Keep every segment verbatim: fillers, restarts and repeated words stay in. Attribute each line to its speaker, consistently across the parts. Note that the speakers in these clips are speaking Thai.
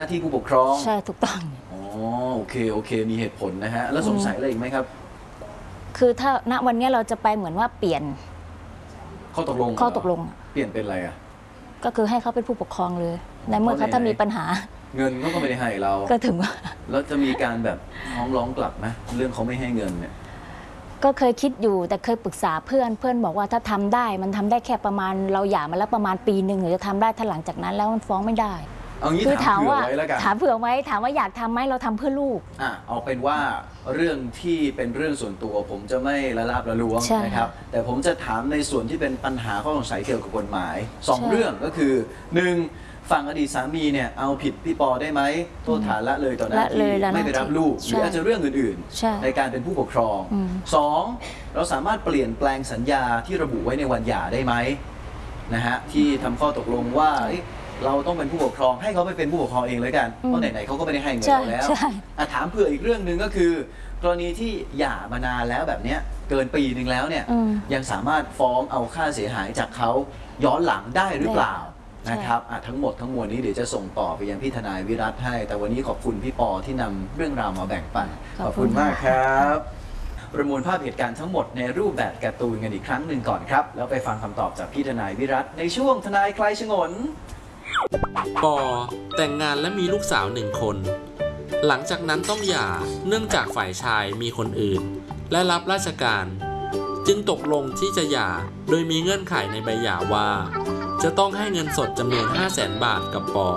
Speaker 1: หน้าที่ผู้ปกครอง
Speaker 2: ใช่ถูกต้อง
Speaker 1: อ๋อโอเคโอเคมีเหตุผลนะฮะแล้วสงสัยอะไรอีกไหมครับ
Speaker 2: คือถ้าณวันนี้เราจะไปเหมือนว่าเปลี่ยน
Speaker 1: ข้อตกลง
Speaker 2: ข้อตกลง
Speaker 1: เปลี่ยนเป็นอะไรอ่ะ
Speaker 2: ก็คือให้เขาเป็นผู้ปกครองเลยในเมื่อเขาถ้ามีปัญหา
Speaker 1: เงินเขาก็ไม่ได้ให้เรา
Speaker 2: ก็ถึงว่า
Speaker 1: แล้วจะมีการแบบฟ้องร้องกลับไหมเรื่องเขาไม่ให้เงินเนี่ย
Speaker 2: ก็เคยคิดอยู่แต่เคยปรึกษาเพื่อนเพื่อนบอกว่าถ้าทำได้มันทำได้แค่ประมาณเราหย่ามาแล้วประมาณปีหนึ่งหรือจะทำได้ถ้าหลังจากนั้นแล้วมันฟ้องไม่ได้
Speaker 1: เอางี้ถามเผื่อไว้แล้วกัน
Speaker 2: ถามเผื่อไว้ถามว่าอยากทำไหมเราทำเพื่อลูก
Speaker 1: อ่ะเอาเป็นว่าเรื่องที่เป็นเรื่องส่วนตัวผมจะไม่ละลาบละล้วงนะครับแต่ผมจะถามในส่วนที่เป็นปัญหาข้อสงสัยเกี่ยวกับกฎหมายสองเรื่องก็คือหนึ่งฝั่งอดีตสามีเนี่ยเอาผิดพี่ปอได้ไหมโทษฐานละเลยต่อหน้าที่ไม่ไปรับลูกหรืออาจจะเรื่องอื่นๆในการเป็นผู้ปกครองสองเราสามารถเปลี่ยนแปลงสัญญาที่ระบุไว้ในวันหย่าได้ไหมนะฮะที่ทำข้อตกลงว่าเราต้องเป็นผู้ปกครองให้เขาไปเป็นผู้ปกครองเองเลยกันเพราะไหนๆเขาก็ไม่ได้ให้เงินเราแล้วถามเผื่ออีกเรื่องหนึ่งก็คือกรณีที่หย่ามานานแล้วแบบนี้เกินปีหนึ่งแล้วเนี่ยยังสามารถฟ้องเอาค่าเสียหายจากเขาย้อนหลังได้หรือเปล่านะครับทั้งหมดทั้งมวลนี้เดี๋ยวจะส่งต่อไปยังพี่ทนายวิรัตให้แต่วันนี้ขอบคุณพี่ปอที่นำเรื่องราวมาแบ่งปันขอบคุณมากครับประมวลภาพเหตุการณ์ทั้งหมดในรูปแบบการ์ตูนกันอีกครั้งหนึ่งก่อนครับแล้วไปฟังคำตอบจากพี่ทนายวิรัตในช่วงทนายคลายฉงน
Speaker 3: ปอแต่งงานและมีลูกสาวหนึ่งคน หลังจากนั้นต้องหย่าเนื่องจากฝ่ายชายมีคนอื่นและรับราชการจึงตกลงที่จะหย่าโดยมีเงื่อนไขในใบหย่าว่าจะต้องให้เงินสดจำนวน ห้าแสน บาทกับปอ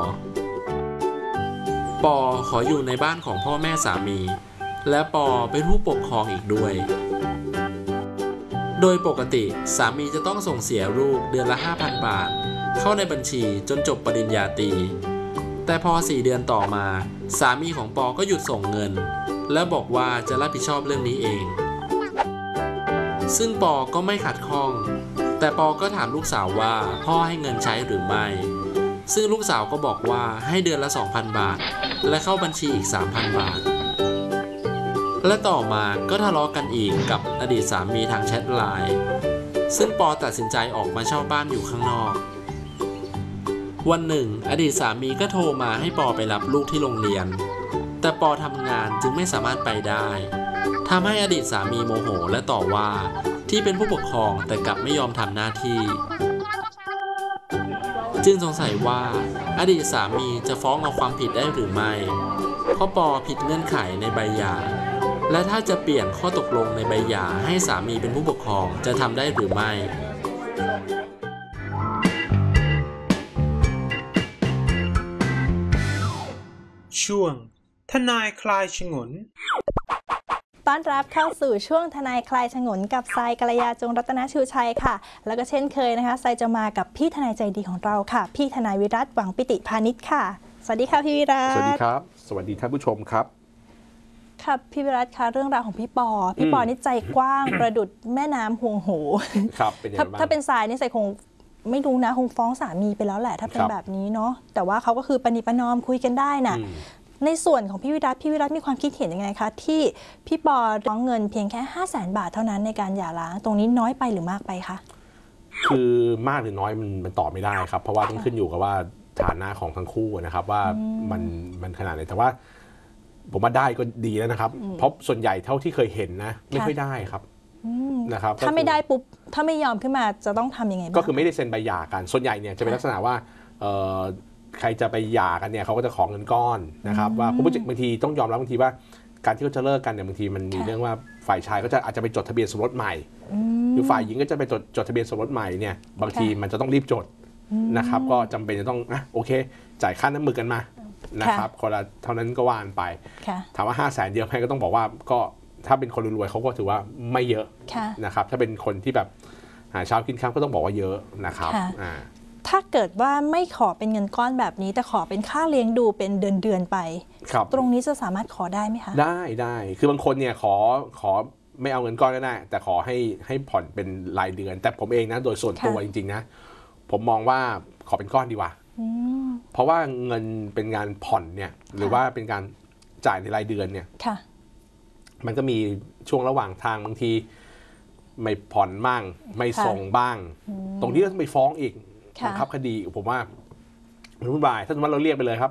Speaker 3: ปอขออยู่ในบ้านของพ่อแม่สามีและปอเป็นผู้ปกครองอีกด้วยโดยปกติสามีจะต้องส่งเสียลูกเดือนละ ห้าพัน บาทเข้าในบัญชีจนจบปริญญาตรีแต่พอสี่เดือนต่อมาสามีของปอก็หยุดส่งเงินและบอกว่าจะรับผิดชอบเรื่องนี้เองซึ่งปอก็ไม่ขัดข้องแต่ปอก็ถามลูกสาวว่าพ่อให้เงินใช้หรือไม่ซึ่งลูกสาวก็บอกว่าให้เดือนละ สองพัน บาทและเข้าบัญชีอีก สามพัน บาทและต่อมาก็ทะเลาะกันอีกกับอดีตสามีทางแชทไลน์ซึ่งปอตัดสินใจออกมาเช่าบ้านอยู่ข้างนอกวันหนึ่งอดีตสามีก็โทรมาให้ปอไปรับลูกที่โรงเรียนแต่ปอทำงานจึงไม่สามารถไปได้ทำให้อดีตสามีโมโหและต่อว่าที่เป็นผู้ปกครองแต่กลับไม่ยอมทำหน้าที่จึงสงสัยว่าอดีตสามีจะฟ้องเอาความผิดได้หรือไม่เพราะปอผิดเงื่อนไขในใบหย่าและถ้าจะเปลี่ยนข้อตกลงในใบหย่าให้สามีเป็นผู้ปกครองจะทำได้หรือไม่
Speaker 4: ช่วงทนายคลายฉงน
Speaker 5: ต้อนรับเข้าสู่ช่วงทนายคลายฉงนกับทรายกัลยาจงรัตนชูชัยค่ะแล้วก็เช่นเคยนะคะทรายจะมากับพี่ทนายใจดีของเราค่ะพี่ทนายวิรัตหวังปิติพาณิชย์ค่ะสวัสดีค่ะพี่วิรัต
Speaker 6: สวัสดีครับสวัสดีท่านผู้ชมครับ
Speaker 5: ครับพี่วิรัตคะเรื่องราวของพี่ปอพี่ปอนี่ใจกว้าง ประดุจแม่น้ำห่วงโห
Speaker 6: ครับเป็นยังไงบ้าง
Speaker 5: ถ้าเป็นทรายนี่ใส่คงไม่รู้นะคงฟ้องสามีไปแล้วแหละถ้าเป็นแบบนี้เนาะแต่ว่าเขาก็คือปณิประนอมคุยกันได้น่ะในส่วนของพี่วิรัตพี่วิรัตมีความคิดเห็นยังไงคะที่พี่ปอร้องเงินเพียงแค่ห้าแสนบาทเท่านั้นในการหย่าร้างตรงนี้น้อยไปหรือมากไปคะ
Speaker 6: คือมากหรือน้อยมันมันตอบไม่ได้ครับเพราะว่าต้องขึ้นอยู่กับว่าฐานะของทั้งคู่นะครับว่ามันมันขนาดไหนแต่ว่าผมว่าได้ก็ดีแล้วนะครับเพราะส่วนใหญ่เท่าที่เคยเห็นนะไม่ค่อยได้ครับนะครับ
Speaker 5: ถ้าไม่ได้ปุ๊บถ้าไม่ยอมขึ้นมาจะต้องทำยังไงบ้าง
Speaker 6: ก็คือไม่ได้เซ็นใบหย่ากันส่วนใหญ่เนี่ยจะเป็นลักษณะว่าใครจะไปหย่ากันเนี่ยเขาก็จะขอเงินก้อนนะครับว่าเพราะบางทีต้องยอมรับบางทีว่าการที่เขาจะเลิกกันเนี่ยบางทีมันมีเรื่องว่าฝ่ายชายก็จะอาจจะไปจดทะเบียนสมรสใหม่หรือฝ่ายหญิงก็จะไปจดจดทะเบียนสมรสใหม่เนี่ยบางทีมันจะต้องรีบจดนะครับก็จำเป็นจะต้องอ่ะโอเคจ่ายค่าน้ำมือกันมานะครับคนละเท่านั้นก็ว่านไปถามว่าห้าแสนเยอะไหมก็ต้องบอกว่าก็ถ้าเป็นคนรวยเขาก็ถือว่าไม่เยอะนะครับถ้าเป็นคนที่แบบหาเช้ากินค่ำก็ต้องบอกว่าเยอะนะครับ
Speaker 5: ถ้าเกิดว่าไม่ขอเป็นเงินก้อนแบบนี้แต่ขอเป็นค่าเลี้ยงดูเป็นเดือนเดือนไปตรงนี้จะสามารถขอได้ไหมคะ
Speaker 6: ได้ได้คือบางคนเนี่ยขอขอไม่เอาเงินก้อนก็ได้แต่ขอให้ให้ผ่อนเป็นรายเดือนแต่ผมเองนะโดยส่วนตัวจริงๆนะผมมองว่าขอเป็นก้อนดีกว่าเพราะว่าเงินเป็นงานผ่อนเนี่ยหรือว่าเป็นการจ่ายในรายเดือนเนี่ยมันก็มีช่วงระหว่างทางบางทีไม่ผ่อนบ้างไม่ส่งบ้างตรงนี้ก็ต้องไปฟ้องอีกบังคับคดีผมว่ามันวุ่นวายถ้าสมมติเราเรียกไปเลยครับ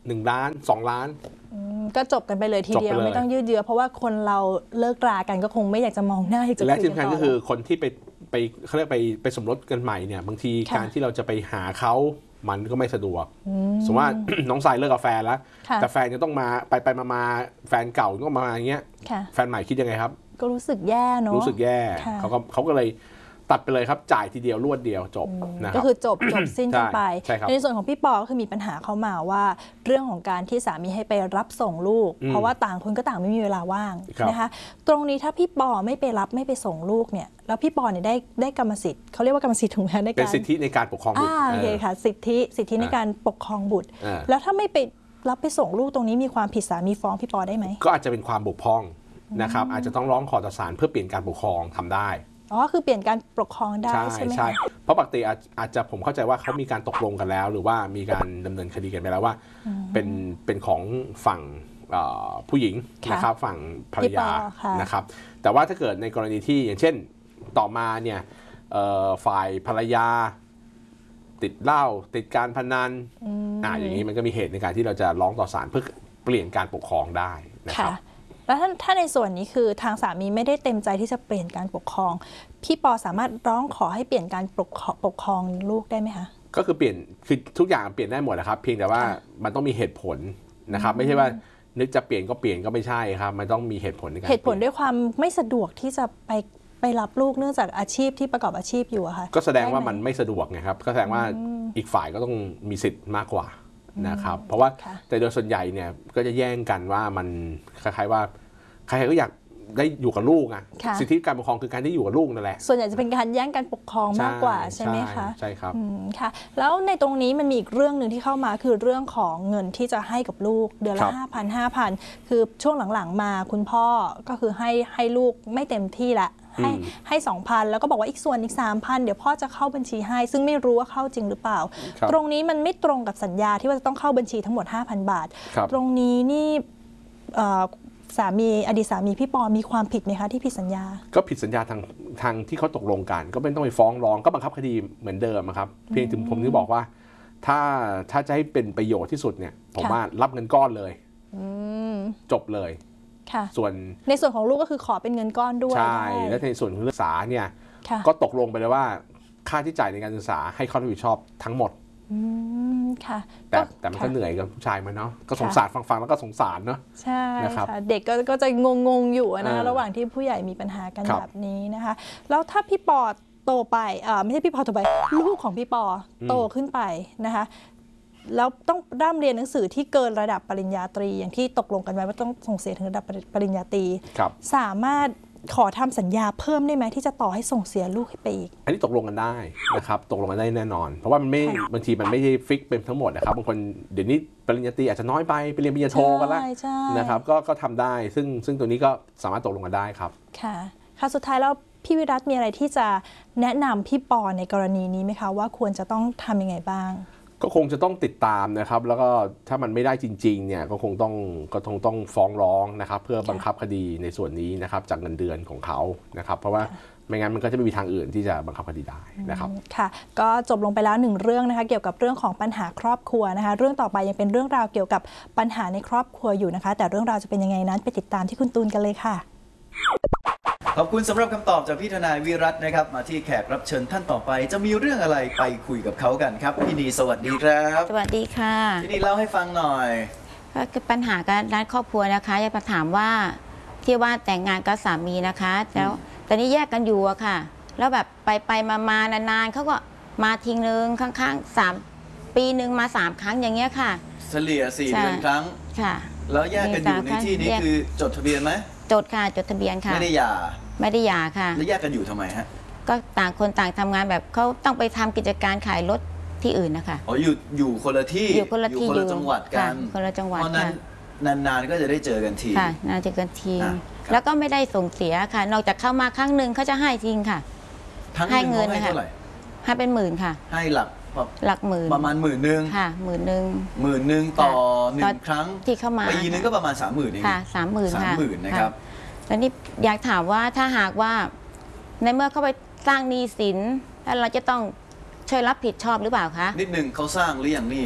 Speaker 6: หนึ่งล้านสองล้าน
Speaker 5: ก็จบกันไปเลยทีเดียวไม่ต้องยืดเยื้อเพราะว่าคนเราเลิกรากันก็คงไม่อยากจะมองหน้าอยากจะคุยกันต่อ
Speaker 6: และที่สำคัญก็คือคนที่ไปไปเขาเรียกไปไปสมรสกันใหม่เนี่ยบางทีการที่เราจะไปหาเขามันก็ไม่สะดวกสมมติว่า น้องทรายเลิกกับแฟนแล้วแต่แฟนจะต้องมาไปไปมามาแฟนเก่าก็มาอย่างเงี้ยแฟนใหม่คิดยังไงครับ
Speaker 5: ก็รู้สึกแย่เนาะ
Speaker 6: รู้สึกแย่เขาก็เขาก็เลยตัดไปเลยครับจ่ายทีเดียวรวดเดียวจบนะครับ
Speaker 5: ก็คือจบจบสิ้นกันไป
Speaker 6: ใช่ครับ
Speaker 5: ในส่วนของพี่ปอก็คือมีปัญหาเข้ามาว่าเรื่องของการที่สามีให้ไปรับส่งลูกเพราะว่าต่างคนก็ต่างไม่มีเวลาว่างนะคะตรงนี้ถ้าพี่ปอไม่ไปรับไม่ไปส่งลูกเนี่ยแล้วพี่ปอเนี่ยได้ได้กรรมสิทธิ์เขาเรียกว่ากรรมสิทธิ์ถูกไหมในการ
Speaker 6: เป็นสิทธิในการปกครองบุตร
Speaker 5: โอเคค่ะสิทธิสิทธิในการปกครองบุตรแล้วถ้าไม่ไปรับไปส่งลูกตรงนี้มีความผิดสามีฟ้องพี่ปอได้ไหม
Speaker 6: ก็อาจจะเป็นความบกพร่องนะครับอาจจะต้องร้องขอต่อศาลเพื่อเปลี่ยนการปกครองทำได้
Speaker 5: อ๋อคือเปลี่ยนการปกครองได้ใช่ไหม
Speaker 6: ใช่เพราะปกติอาจจะผมเข้าใจว่าเขามีการตกลงกันแล้วหรือว่ามีการดำเนินคดีกันไปแล้วว่าเป็นเป็นของฝั่งผู้หญิงนะครับฝั่งภรรยานะครับแต่ว่าถ้าเกิดในกรณีที่อย่างเช่นต่อมาเนี่ยฝ่ายภรรยาติดเหล้าติดการพนันอ่าอย่างนี้มันก็มีเหตุในการที่เราจะร้องต่อศาลเพื่อเปลี่ยนการปกครองได้นะครับ
Speaker 5: แล้วถ้าถ้าในส่วนนี้คือทางสามีไม่ได้เต็มใจที่จะเปลี่ยนการปกครองพี่ปอสามารถร้องขอให้เปลี่ยนการปกปกครองลูกได้ไหมคะ
Speaker 6: ก็คือเปลี่ยนคือทุกอย่างเปลี่ยนได้หมดนะครับเพียงแต่ว่ามันต้องมีเหตุผลนะครับไม่ใช่ว่านึกจะเปลี่ยนก็เปลี่ยนก็ไม่ใช่ครับมันต้องมีเหตุผลในการ
Speaker 5: เหตุผลด้วยความไม่สะดวกที่จะไปไปรับลูกเนื่องจากอาชีพที่ประกอบอาชีพอยู่อะค่ะ
Speaker 6: ก็แสดงว่ามันไม่สะดวกไงครับก็แสดงว่าอีกฝ่ายก็ต้องมีสิทธิ์มากกว่านะครับเพราะว่าแต่โดยส่วนใหญ่เนี่ยก็จะแย่งกันว่ามันคล้ายๆว่าใครๆก็อยากได้อยู่กับลูกอ่ะสิทธิการปกครองคือการที่อยู่กับลูกนั่นแหละ
Speaker 5: ส่วนใหญ่จะเป็นการแย่งการปกครองมากกว่าใช่ไหมคะ
Speaker 6: ใช่ครับ
Speaker 5: ค่ะแล้วในตรงนี้มันมีอีกเรื่องหนึ่งที่เข้ามาคือเรื่องของเงินที่จะให้กับลูกเดือนละห้าพันห้าพันคือช่วงหลังๆมาคุณพ่อก็คือให้ให้ลูกไม่เต็มที่ละให้ให้สองพันแล้วก็บอกว่าอีกส่วนอีกสามพันเดี๋ยวพ่อจะเข้าบัญชีให้ซึ่งไม่รู้ว่าเข้าจริงหรือเปล่าตรงนี้มันไม่ตรงกับสัญญาที่ว่าจะต้องเข้าบัญชีทั้งหมด ห้าพัน บาทตรงนี้นี่สามีอดีตสามีพี่ปอมีความผิดไหมคะที่ผิดสัญญา
Speaker 6: ก็ผิดสัญญาทางทางที่เขาตกลงกันก็ไม่ต้องไปฟ้องร้องก็บังคับคดีเหมือนเดิมครับเพียงแต่ผมถึงบอกว่าถ้าถ้าจะให้เป็นประโยชน์ที่สุดเนี่ยผมว่ารับเงินก้อนเลยจบเลยส่วน
Speaker 5: ในส่วนของลูกก็คือขอเป็นเงินก้อนด้วย
Speaker 6: ใช่และในส่วนของศึกษาเนี่ยก็ตกลงไปเลยว่าค่าที่จ่ายในการศึกษาให้เขารับผิดชอบทั้งหมด
Speaker 5: ค่ะ
Speaker 6: แต่แต่มันก็เหนื่อยกับผู้ชายมันเนาะก็สงสารฟังๆแล้วก็สงสารเนาะ
Speaker 5: ใช่ค่ะเด็กก็จะงงๆอยู่นะระหว่างที่ผู้ใหญ่มีปัญหากันแบบนี้นะคะแล้วถ้าพี่ปอโตไปไม่ใช่พี่ปอโตไปลูกของพี่ปอโตขึ้นไปนะคะแล้วต้องร่ำเรียนหนังสือที่เกินระดับปริญญาตรีอย่างที่ตกลงกันไว้ว่าต้องส่งเสียถึงระดับปริญญาตรีสามารถขอทำสัญญาเพิ่มได้ไหมที่จะต่อให้ส่งเสียลูกให้ไปอีก
Speaker 6: อันนี้ตกลงกันได้นะครับตกลงกันได้แน่นอนเพราะว่ามันไม่บางทีมันไม่ใช่ฟิกเป็นทั้งหมดนะครับบางคนเดี๋ยวนี้ปริญญาตรีอาจจะน้อยไปไปเรียนปริญญาโทกันแล้วนะครับก็ก็ทำได้ซึ่งซึ่งตัวนี้ก็สามารถตกลงกันได้ครับ
Speaker 5: ค่ะค่ะสุดท้ายแล้วพี่วิรัตมีอะไรที่จะแนะนำพี่ปอในกรณีนี้ไหมคะว่าควรจะต้องทำยังไงบ้าง
Speaker 6: ก็คงจะต้องติดตามนะครับแล้วก็ถ้ามันไม่ได้จริงๆเนี่ยก็คงต้องก็คงต้องฟ้องร้องนะครับเพื่อบังคับคดีในส่วนนี้นะครับจากเงินเดือนของเขานะครับเพราะว่าไม่งั้นมันก็จะไม่มีทางอื่นที่จะบังคับคดีได้นะครับ
Speaker 5: ค่ะก็จบลงไปแล้วหนึ่งเรื่องนะคะเกี่ยวกับเรื่องของปัญหาครอบครัวนะคะเรื่องต่อไปยังเป็นเรื่องราวเกี่ยวกับปัญหาในครอบครัวอยู่นะคะแต่เรื่องราวจะเป็นยังไงนั้นไปติดตามที่คุณตูนกันเลยค่ะ
Speaker 1: ขอบคุณสำหรับคำตอบจากพี่ทนายวิรัตน์นะครับมาที่แขกรับเชิญท่านต่อไปจะมีเรื่องอะไรไปคุยกับเขากันครับพี่นีสวัสดีครับ
Speaker 2: สวัสดีค่ะ
Speaker 1: พี่นีเล่าให้ฟังหน่อย
Speaker 2: ก็คือปัญหาการด้านครอบครัวนะคะอยากมาถามว่าที่ว่าแต่งงานกับสามีนะคะแล้วตอนนี้แยกกันอยู่อะค่ะแล้วแบบไปไปมามานานๆเขาก็มาทีนึงข้างๆสามปีหนึ่งมาสามครั้งอย่างเงี้ยค่ะ
Speaker 1: เฉลี่ยสี่เดือนครั้ง
Speaker 2: ค่ะ
Speaker 1: แล้วแยกกันอยู่ในที่นี้คือจดทะเบียนไหม
Speaker 2: จดค่ะจดทะเบียนค่ะ
Speaker 1: ไม่ได้หย่า
Speaker 2: ไม่ได้หย่าค่ะ
Speaker 1: แล้วแยกกันอยู่ทำไมฮะ
Speaker 2: ก็ต่างคนต่างทำงานแบบเขาต้องไปทำกิจการขายรถที่อื่นนะคะ
Speaker 1: อ๋ออยู่อยู่คนละที่
Speaker 2: อยู่คนละที่
Speaker 1: อยู่คนละจังหวัดกัน
Speaker 2: คนละจังหวัด
Speaker 1: เพราะนั้นนานๆก็จะได้เจอกันที
Speaker 2: ค่ะนานเจอกันทีแล้วก็ไม่ได้ส่งเสียค่ะนอกจากเข้ามาครั้งหนึ่งเขาจะให้จริงค่ะ
Speaker 1: ให้เงินนะคะ
Speaker 2: ให้เป็นหมื่นค่ะ
Speaker 1: ให้หลัก
Speaker 2: หลักหมื่น
Speaker 1: ประมาณหมื่นหนึ่ง
Speaker 2: ค่ะหมื่นหนึ่ง
Speaker 1: หมื่นหนึ่งต่อหนึ่งครั้ง
Speaker 2: ที่เข้ามา
Speaker 1: ปีนึงก็ประมาณสามหมื่นเอง
Speaker 2: ค่ะสามหมื่น
Speaker 1: สามหมื่นนะครับ
Speaker 2: แล้วนี่อยากถามว่าถ้าหากว่าในเมื่อเขาไปสร้างหนี้สินแล้วเราจะต้องช่วยรับผิดชอบหรือเปล่าคะ
Speaker 1: นิดหนึ่งเขาสร้างหรือยังหนี้เนี่ย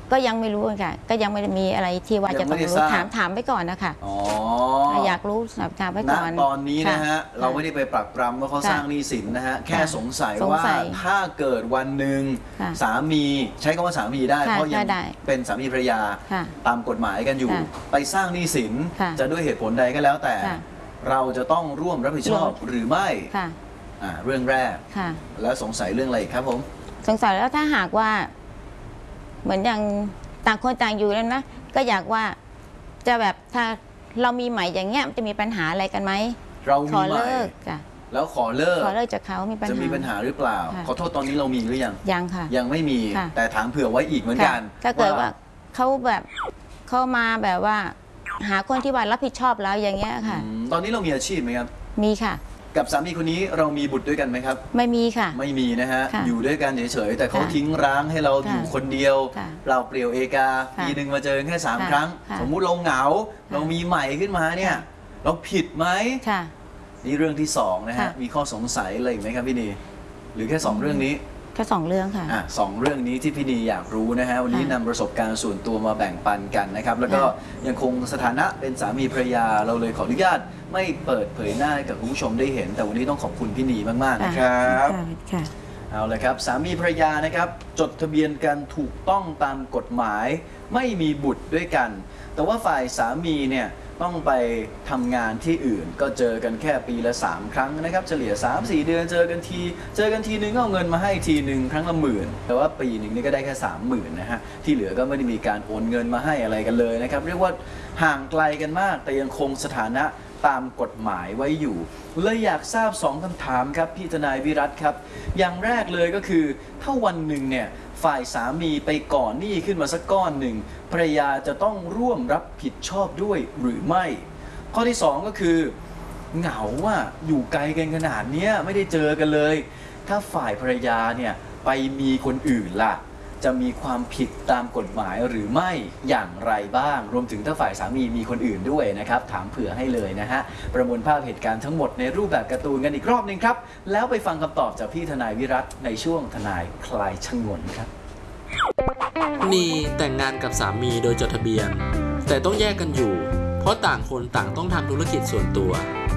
Speaker 2: ก็ยังไม่รู้ค่ะก็ยังไม่ได้มีอะไรที่ว่าจะต้องรู้ถามถามไปก่อนนะคะ
Speaker 1: อ๋อ
Speaker 2: อยากรู้ถามถามไปก่อน
Speaker 1: ณตอนนี้นะฮะเราไม่ได้ไปปรักปรำว่าเขาสร้างหนี้สินนะฮะแค่สงสัยว่าถ้าเกิดวันหนึ่งสามีใช้คำว่าสามีได้เพราะยังเป็นสามีภรรยาตามกฎหมายกันอยู่ไปสร้างหนี้สินจะด้วยเหตุผลใดก็แล้วแต่เราจะต้องร่วมรับผิดชอบหรือไม่อ่าเรื่องแรกแล้วสงสัยเรื่องอะไรครับผม
Speaker 2: สงสัยแล้วถ้าหากว่าเหมือนอย่างต่างคนต่างอยู่แล้วนะก็อยากว่าจะแบบถ้าเรามีใหม่อย่างเงี้ยจะมีปัญหาอะไรกันไหม
Speaker 1: เรามีใหม่แล้วขอเลิก
Speaker 2: ขอเลิกจากเขามีปัญหา
Speaker 1: จะมีปัญหาหรือเปล่าขอโทษตอนนี้เรามีหรือยัง
Speaker 2: ยังค่ะ
Speaker 1: ยังไม่มีแต่ถามเผื่อไว้อีกเหมือนกัน
Speaker 2: ถ้าเกิดว่าเขาแบบเข้ามาแบบว่าหาคนที่ว่ารับผิดชอบแล้วอย่างเงี้ยค่ะ
Speaker 1: ตอนนี้เรามีอาชีพไหมครับ
Speaker 2: มีค่ะ
Speaker 1: กับสามีคนนี้เรามีบุตรด้วยกันไหมครับ
Speaker 2: ไม่มีค่ะ
Speaker 1: ไม่มีนะฮะอยู่ด้วยกันเฉยๆแต่เขาทิ้งร้างให้เราอยู่คนเดียวเราเปลี่ยวเอกาปีหนึ่งมาเจอแค่สามครั้งสมมุติเราเหงาเรามีใหม่ขึ้นมาเนี่ยเราผิดไหมนี่เรื่องที่สองนะฮะมีข้อสงสัยอะไรไหมครับพี่นีหรือแค่สองเรื่องนี้
Speaker 2: แค่สองเรื่องค่ะ
Speaker 1: อ่ะสองเรื่องนี้ที่พี่นีอยากรู้นะฮะวันนี้นำประสบการณ์ส่วนตัวมาแบ่งปันกันนะครับแล้วก็ยังคงสถานะเป็นสามีภรรยาเราเลยขออนุญาตไม่เปิดเผยหน้าให้กับคุณผู้ชมได้เห็นแต่วันนี้ต้องขอบคุณพี่นีมากๆนะครับเอาเลยครับสามีภรรยานะครับจดทะเบียนกันถูกต้องตามกฎหมายไม่มีบุตรด้วยกันแต่ว่าฝ่ายสามีเนี่ยต้องไปทำงานที่อื่นก็เจอกันแค่ปีละสามครั้งนะครับเฉลี่ย สามถึงสี่ เดือนเจอกันทีเจอกันทีนึงก็เอาเงินมาให้ทีนึงครั้งละหมื่นแต่ว่าปีหนึ่งนี่ก็ได้แค่สามหมื่นนะฮะที่เหลือก็ไม่ได้มีการโอนเงินมาให้อะไรกันเลยนะครับเรียกว่าห่างไกลกันมากแต่ยังคงสถานะตามกฎหมายไว้อยู่เลยอยากทราบสองคำถามครับพี่ทนายวิรัตครับอย่างแรกเลยก็คือถ้าวันหนึ่งเนี่ยฝ่ายสามีไปก่อนหนี้ขึ้นมาสักก้อนหนึ่งภรรยาจะต้องร่วมรับผิดชอบด้วยหรือไม่ข้อที่สองก็คือเหงาว่าอยู่ไกลกันขนาดนี้ไม่ได้เจอกันเลยถ้าฝ่ายภรรยาเนี่ยไปมีคนอื่นล่ะจะมีความผิดตามกฎหมายหรือไม่อย่างไรบ้างรวมถึงถ้าฝ่ายสามีมีคนอื่นด้วยนะครับถามเผื่อให้เลยนะฮะประมวลภาพเหตุการณ์ทั้งหมดในรูปแบบการ์ตูนกันอีกรอบนึงครับแล้วไปฟังคำตอบจากพี่ทนายวิรัตในช่วงทนายคลายฉงนครับ
Speaker 3: นีแต่งงานกับสามีโดยจดทะเบียนแต่ต้องแยกกันอยู่เพราะต่างคนต่างต้องทำธุรกิจส่วนตัว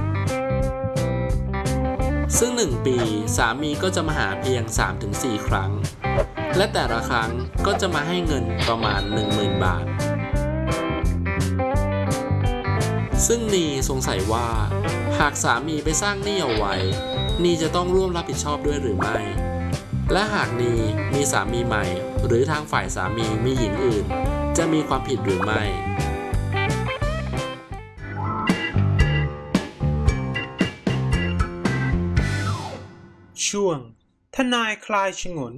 Speaker 3: ซึ่งหนึ่งปีสามีก็จะมาหาเพียง สามถึงสี่ ครั้งและแต่ละครั้งก็จะมาให้เงินประมาณ หนึ่งหมื่น บาทซึ่งนีสงสัยว่าหากสามีไปสร้างหนี้เอาไว้นีจะต้องร่วมรับผิดชอบด้วยหรือไม่และหากนีมีสามีใหม่หรือทางฝ่ายสามีมีหญิงอื่นจะมีความผิดหรือไม่
Speaker 4: ช่วงทนายคลายฉงน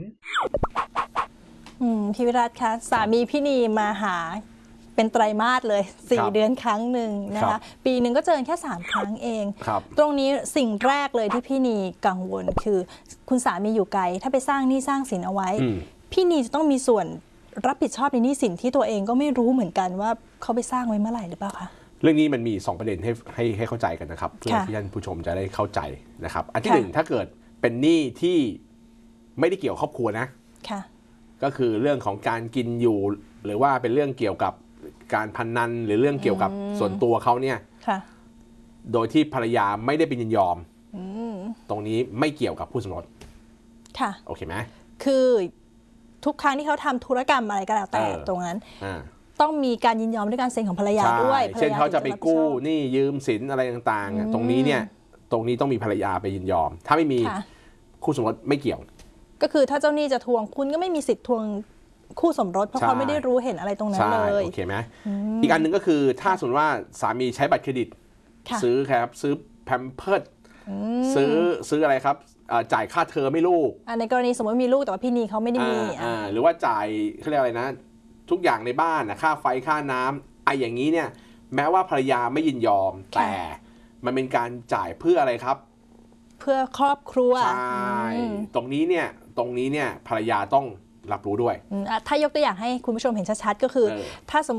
Speaker 5: พี่วิรัตคะสามีพี่นีมาหาเป็นไตรมาสเลยสี่เดือนครั้งหนึ่งนะคะปีหนึ่งก็เจอแค่สามครั้งเองตรงนี้สิ่งแรกเลยที่พี่นีกังวลคือคุณสามีอยู่ไกลถ้าไปสร้างหนี้สร้างสินเอาไว้พี่นีจะต้องมีส่วนรับผิดชอบในหนี้สินที่ตัวเองก็ไม่รู้เหมือนกันว่าเขาไปสร้างไว้เมื่อไหร่หรือเปล่าคะ
Speaker 6: เรื่องนี้มันมีสองประเด็นให้ให้ให้เข้าใจกันนะครับเพื่อที่ท่านผู้ชมจะได้เข้าใจนะครับอันที่หนึ่งถ้าเกิดเป็นหนี้ที่ไม่ได้เกี่ยวครอบครัวนะก็คือเรื่องของการกินอยู่หรือว่าเป็นเรื่องเกี่ยวกับการพนันหรือเรื่องเกี่ยวกับส่วนตัวเขาเนี่ยโดยที่ภรรยาไม่ได้เป็นยินยอมตรงนี้ไม่เกี่ยวกับคู่สมรส
Speaker 5: ค่ะ
Speaker 6: โอเคไหม
Speaker 5: คือทุกครั้งที่เขาทำธุรกรรมอะไรก็แล้วแต่ตรงนั้นต้องมีการยินยอมด้วยการเซ็นของภรรยาด้วย
Speaker 6: เช่นเขาจะไปกู้หนี้ยืมสินอะไรต่างๆตรงนี้เนี่ยตรงนี้ต้องมีภรรยาไปยินยอมถ้าไม่มีคู่สมรสไม่เกี่ยว
Speaker 5: ก็คือถ้าเจ้าหนี้จะทวงคุณก็ไม่มีสิทธิ์ทวงคู่สมรสเพราะเขาไม่ได้รู้เห็นอะไรตรงนั้นเลย
Speaker 6: โอเคไหมอีกอันหนึ่งก็คือถ้าสมมติว่าสามีใช้บัตรเครดิตซื้อครับซื้อแพมเพิร์สซื้อซื้ออะไรครับจ่ายค่าเทอมให้ลูก
Speaker 5: ในกรณีสมมติมีลูกแต่ว่าพี่นีเขาไม่ได้มี
Speaker 6: หรือว่าจ่ายเขาเรียกอะไรนะทุกอย่างในบ้านนะค่าไฟค่าน้ำไอ้อย่างนี้เนี่ยแม้ว่าภรรยาไม่ยินยอมแต่มันเป็นการจ่ายเพื่ออะไรครับ
Speaker 5: เพื่อครอบครัว
Speaker 6: ใช่ตรงนี้เนี่ยตรงนี้เนี่ยภรรยาต้องรับรู้ด้วย
Speaker 5: ถ้ายกตัวอย่างให้คุณผู้ชมเห็นชัดๆก็คือถ้าสมมติ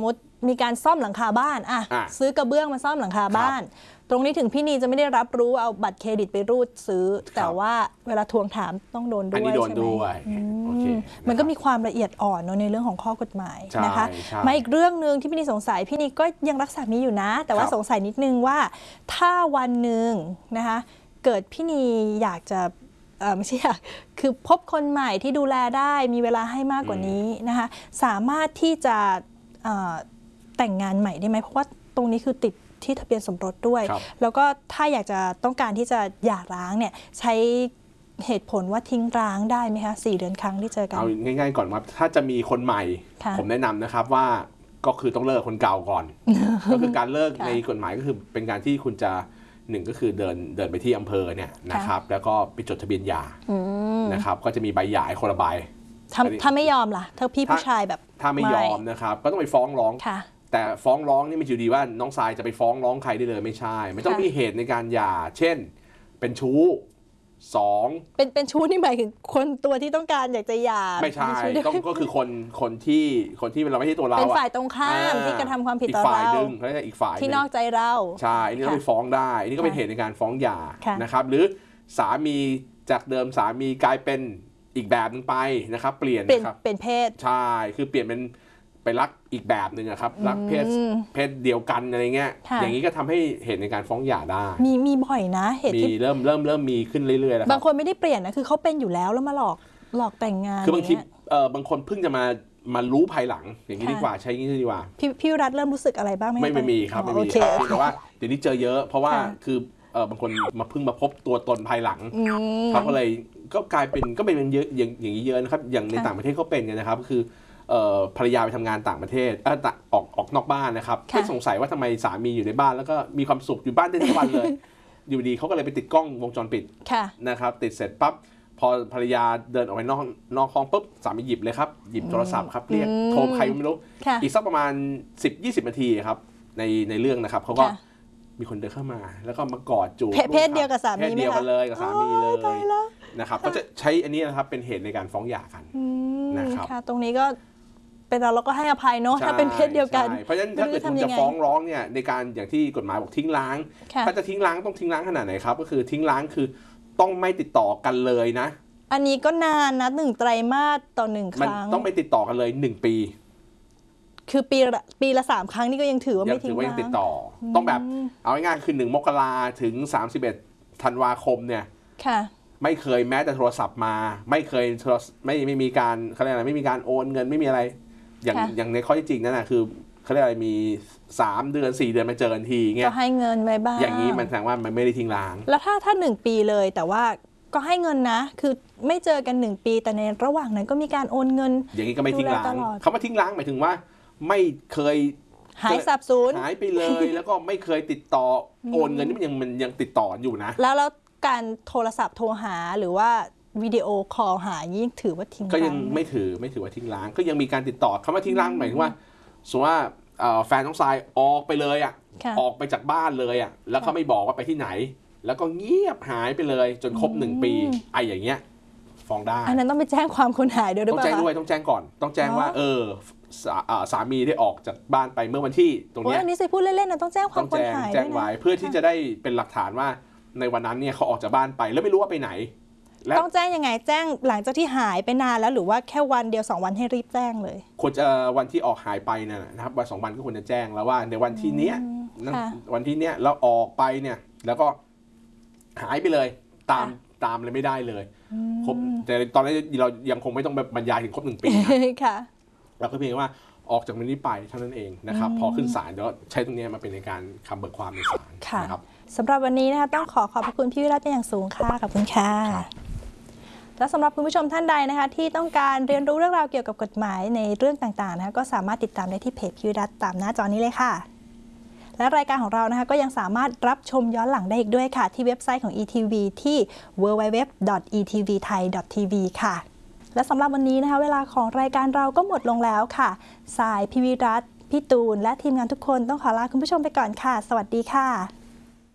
Speaker 5: มีการซ่อมหลังคาบ้านอ่ะ
Speaker 6: อ่ะ
Speaker 5: ซื้อกระเบื้องมาซ่อมหลังคาบ้าน ตรงนี้ถึงพี่นีจะไม่ได้รับรู้เอาบัตรเครดิตไปรูดซื้อ แต่ว่าเวลาทวงถามต้องโดนด้วย
Speaker 6: อันนี้โดน
Speaker 5: ใช่ไหม
Speaker 6: ด้วย
Speaker 5: อืม
Speaker 6: โอเค
Speaker 5: มันก็มีความละเอียดอ่อนเนอะในเรื่องของข้อกฎหมาย
Speaker 6: ใช่
Speaker 5: นะคะ
Speaker 6: ใช่
Speaker 5: มาอีกเรื่องหนึ่งที่พี่นีสงสัยพี่นีก็ยังรักสามีอยู่นะ แต่ว่า
Speaker 6: ครับ
Speaker 5: สงสัยนิดนึงว่าถ้าวันหนึ่งนะคะเกิดพี่นีอยากจะเอ่อไม่ใช่อยากคือพบคนใหม่ที่ดูแลได้มีเวลาให้มากกว่านี้นะคะสามารถที่จะเอ่อแต่งงานใหม่ได้ไหมเพราะว่าตรงนี้คือติดที่ทะเบียนสมรสด้วย
Speaker 6: ครับ
Speaker 5: แล้วก็ถ้าอยากจะต้องการที่จะหย่าร้างเนี่ยใช้เหตุผลว่าทิ้งร้างได้ไหมคะสี่เดือนครั้งที่เจอกัน
Speaker 6: เอาง่ายๆก่อนว่าถ้าจะมีคนใหม่
Speaker 5: ค่ะ
Speaker 6: ผมแนะนำนะครับว่าก็คือต้องเลิกคนเก่าก่อน ก็คือการเลิก
Speaker 5: ค่ะ
Speaker 6: ในกฎหมายก็คือเป็นการที่คุณจะหนึ่งก็คือเดินเดินไปที่อำเภอเนี่ยนะครับแล้วก็ไปจดทะเบียนหย่า
Speaker 5: อืม
Speaker 6: นะครับก็จะมีใบหย่าให้คนละใบ
Speaker 5: ถ้าถ้าไม่ยอมล่ะ ถ้าพี่ผู้ชายแบบ
Speaker 6: ถ้าไม่ยอมนะครับก็ต้องไปฟ้องร้อง
Speaker 5: ค่ะ
Speaker 6: แต่ฟ้องร้องนี่ไม่อยู่ดีว่าน้องทรายจะไปฟ้องร้องใครได้เลยไม่ใช่มันต้อง
Speaker 5: ค่ะ
Speaker 6: มีเหตุในการหย่าเช่นเป็นชู้สอง
Speaker 5: เป็นเป็นชู้นี่หมายถึงคนตัวที่ต้องการอยากจะหย่า
Speaker 6: ไม่ใช่
Speaker 5: ชู้ด้วย
Speaker 6: ต้องก็คือคนคนที่คนที่เราไม่ใช่ตัวเรา
Speaker 5: เป็น
Speaker 6: อะ
Speaker 5: ฝ่ายตรงข้าม
Speaker 6: อ่
Speaker 5: ที่กระทำความผิด
Speaker 6: อี
Speaker 5: ต่อก
Speaker 6: ฝ่าย
Speaker 5: เรา
Speaker 6: หนึ่งเขาเรียกอีกฝ่าย
Speaker 5: ที่
Speaker 6: ห
Speaker 5: นอกใจเรา
Speaker 6: ใช่อันนี้ต้องไปฟ้องได้อันนี้ก็เป็น
Speaker 5: ค่ะ
Speaker 6: เหตุในการฟ้องหย่า
Speaker 5: ค่ะ
Speaker 6: นะครับหรือสามีจากเดิมสามีกลายเป็นอีกแบบหนึงไปนะครับเปลี่ยน
Speaker 5: เปลี่ยน
Speaker 6: นะครับ
Speaker 5: เป็นเพศ
Speaker 6: ใช่คือเปลี่ยนเป็นไปรักอีกแบบหนึ่งอะครับรักเพศ
Speaker 5: อืม
Speaker 6: เพศเดียวกันอะไรเงี้ย
Speaker 5: ค่ะ
Speaker 6: อย่างนี้ก็ทำให้เหตุในการฟ้องหย่าได้
Speaker 5: มีมีบ่อยนะเหตุ
Speaker 6: มี
Speaker 5: ที่
Speaker 6: เริ่มเริ่มเริ่มมีขึ้นเรื่อยๆแล้วค
Speaker 5: บา
Speaker 6: รั
Speaker 5: งคนไม่ได้เปลี่ยนนะคือเขาเป็นอยู่แล้วแล้วมาหลอกหลอกแต่งงาน
Speaker 6: คือบางที
Speaker 5: ย่เย
Speaker 6: เอ่อบางคนเพิ่งจะมามารู้ภายหลังอย่างนี้
Speaker 5: ค่ะ
Speaker 6: ดีกว่าใช้อย่างนี้ดีกว่า
Speaker 5: พี่พี่รัฐเริ่มรู้สึกอะไรบ้างไหม
Speaker 6: ไม่ไม่มีครับ
Speaker 5: อ๋อ
Speaker 6: ไม่
Speaker 5: โอ
Speaker 6: มี
Speaker 5: เค
Speaker 6: ครับแต่ว่าเดี๋ยวนี้เจอเยอะ เพราะว่า
Speaker 5: ค่ะ
Speaker 6: คือเออบางคนมาเพิ่งมาพบตัวตนภายหลัง
Speaker 5: อืม
Speaker 6: เขาก็เลยก็กลายเป็นก็เป็นเยอะอย่างอย่างนี้เยอะนะครับอย่างใน
Speaker 5: ค่ะ
Speaker 6: ต่างประเทศเขาเป็นกันนะครับคือเอ่อภรรยาไปทำงานต่างประเทศเออต่างออกออกนอกบ้านนะครับ
Speaker 5: ค่ะ
Speaker 6: ไม่สงสัยว่าทำไมสามีอยู่ในบ้านแล้วก็มีความสุขอยู่บ้านได้ทั้งวันเลย อยู่ดีเขาก็เลยไปติดกล้องวงจรปิด
Speaker 5: ค่ะ
Speaker 6: นะครับติดเสร็จปั๊บพอภรรยาเดินออกไปนอกนอกห้องปุ๊บสามีหยิบเลยครับหยิบโทรศัพท์ครับเรียก
Speaker 5: อืม
Speaker 6: โทรใครไม่รู้
Speaker 5: ค่ะ
Speaker 6: อีกสักประมาณ สิบถึงยี่สิบ นาทีครับในในเรื่องนะครับเขาก็
Speaker 5: ค่ะ
Speaker 6: มีคนเดินเข้ามา แล้วก็มากอดจูบ
Speaker 5: เพศเพศเดียวกับสามี
Speaker 6: เพศเดียว
Speaker 5: ไหมคะ
Speaker 6: กันเลยกับสามีเล
Speaker 5: โอ้
Speaker 6: ย
Speaker 5: ยตายแล้ว
Speaker 6: นะครับก็จะใช้อันนี้นะครับเป็นเหตุในการฟ้องหย่ากัน
Speaker 5: อืม
Speaker 6: นะครับ
Speaker 5: ค่ะ ตรงนี้ก็เป็นเราเราก็ให้อภัยเนาะถ้าเป็นเพศเดียวกัน
Speaker 6: ใช่เพราะฉะนั้นถ้าเกิดคุณ
Speaker 5: ไม่รู้
Speaker 6: จะ
Speaker 5: ทำยังไง
Speaker 6: ฟ้องร้องเนี่ยในการอย่างที่กฎหมายบอกทิ้งล้าง
Speaker 5: ค่ะ
Speaker 6: ถ้าจะทิ้งล้างต้องทิ้งล้างขนาดไหนครับก็คือทิ้งล้างคือต้องไม่ติดต่อกันเลยนะ
Speaker 5: อันนี้ก็นานนะหนึ่งไตรมาสต่อหนึ่งค
Speaker 6: มัน
Speaker 5: รั้ง
Speaker 6: ต้องไม่ติดต่อกันเลยหนึ่งปี
Speaker 5: คือปีละปีละสามครั้งนี่ก็ยังถือว่า
Speaker 6: ยั
Speaker 5: ไม่
Speaker 6: ง
Speaker 5: ทิ้
Speaker 6: ถื
Speaker 5: ง
Speaker 6: อว่ายัง
Speaker 5: ร้าง
Speaker 6: ติดต่ออต้องแบบเอาง่ายๆคือหนึ่งมกราถึงสามสิบเอ็ดธันวาคมเนี่ย
Speaker 5: ค่ะ
Speaker 6: ไม่เคยแม้แต่โทรศัพท์มา ไม่เคยโทรไม่ไม่มีการเขาเรียกอะไรไม่มีการโอนเงินไม่มีอะไร อย่าง
Speaker 5: ค่ะ
Speaker 6: อย่างในข้อที่จริงนั่นนะคือเขาเรียกอะไรมีสามเดือนสี่เดือนมาเจอกันทีเงี้
Speaker 5: ก็
Speaker 6: ย
Speaker 5: ให้เงินไว้บ้าง
Speaker 6: อย่างนี้มันแสดงว่ามันไม่ได้ทิ้งร้าง
Speaker 5: แล้วถ้าถ้าหนึ่งปีเลย แต่ว่าก็ให้เงินนะ คือไม่เจอกันหนึ่งปี แต่ในระหว่างนั้นก็มีการโอนเงิน
Speaker 6: อย่างนี้ก็ไม่ทิ้งร้าง
Speaker 5: ดูแลตลอด
Speaker 6: คำว่าทิ้งร้างหมายถึงว่าไม่เคย
Speaker 5: หายสับสูญ
Speaker 6: หายไปเลย แล้วก็ไม่เคยติดต่อโอนเงินนี่มันยังมันยังติดต่ออยู่นะ
Speaker 5: แล้วแล้วการโทรศัพท์โทรหาหรือว่าวิดีโอคอลหายิ่งถือว่าทิ้ง
Speaker 6: ก็ยัง
Speaker 5: ร้า
Speaker 6: ไม่ถือไม่ถือว่าทิ้งร้างก็ยังมีการติดต่อคำว่าทิ้งร้างหมายถึงว่าสมมติว่าเอ่อแฟนน้องทรายออกไปเลยอ่ะ
Speaker 5: ค่ะ
Speaker 6: ออกไปจากบ้านเลยอ่ะแล้วเขาไม่บอกว่าไปที่ไหน แล้วก็เงียบหายไปเลยจนครบหนึ่งปีไอ้อย่างเงี้ยฟ้องได้
Speaker 5: อันนั้นต้องไปแจ้งความคนหายด้วยหรือ
Speaker 6: ต้อง
Speaker 5: เปล่า
Speaker 6: แจ้ง
Speaker 5: คะ
Speaker 6: ด้วยต้องแจ้งก่อน ต้องแจ้งว่า
Speaker 5: อ๋อ
Speaker 6: เออสาอ่าสามีได้ออกจากบ้านไปเมื่อวันที่ตรง
Speaker 5: โอ้ย
Speaker 6: เนี้ย
Speaker 5: อันนี้สิพูดเล่นๆนะต้องแจ้งควา
Speaker 6: ต้
Speaker 5: ม
Speaker 6: อง
Speaker 5: คน
Speaker 6: แจ้ง
Speaker 5: หาย
Speaker 6: แจ้ง
Speaker 5: ด้วย
Speaker 6: ไว้
Speaker 5: นะ
Speaker 6: เพื่อที่จะได้เป็นหลักฐานว่าในวันนั้นเนี่ยเขาออกจากบ้านไปแล้วไม่รู้ว่าไปไหน และ
Speaker 5: ต้องแจ้งยังไงแจ้งหลังจากที่หายไปนานแล้วหรือว่าแค่วันเดียวสองวันให้รีบแจ้งเลย
Speaker 6: ควรจะวันที่ออกหายไปเนี่ยนะครับวันสองวันก็ควรจะแจ้งแล้วว่าในวันที่เนี้ยนั่น
Speaker 5: ค่ะ
Speaker 6: วันที่เนี้ยเราออกไปเนี่ยแล้วก็หายไปเลยตามตามเลยไม่ได้เลยครบแต่ตอนนี้เรายังคงไม่ต้องแบบบรรยายถึงครบหนึ่งปีนะ
Speaker 5: ค่ะ
Speaker 6: เราก็เพียงว่าออกจากวันนี้ไปเท่านั้นเองนะครับพอขึ้นศาลเดี๋ยวใช้ตรงเนี้ยมาเป็นในการคำเบิกความในศาล
Speaker 5: ค่ะ
Speaker 6: นะครับ
Speaker 5: สำหรับวันนี้นะคะต้องขอขอบพระคุณพี่วิรัตเป็นอย่างสูงค่ะขอบคุณค่ะ
Speaker 6: ครับ
Speaker 5: และสำหรับคุณผู้ชมท่านใดนะคะที่ต้องการเรียนรู้เรื่องราวเกี่ยวกับกฎหมายในเรื่องต่างๆนะคะก็สามารถติดตามได้ที่เพจพี่วิรัตตามหน้าจอนี้เลยค่ะ และรายการของเรานะคะก็ยังสามารถรับชมย้อนหลังได้อีกด้วยค่ะ ที่เว็บไซต์ของ อี ที วี ที่ ดับเบิลยู ดับเบิลยู ดับเบิลยู ดอท อี ที วี ไทย ดอท ที วี ค่ะ และสำหรับวันนี้นะคะเวลาของรายการเราก็หมดลงแล้วค่ะสายพี่วิรัตพี่ตูนและทีมงานทุกคนต้องขอลาคุณผู้ชมไปก่อนค่ะ สวัสดีค่ะ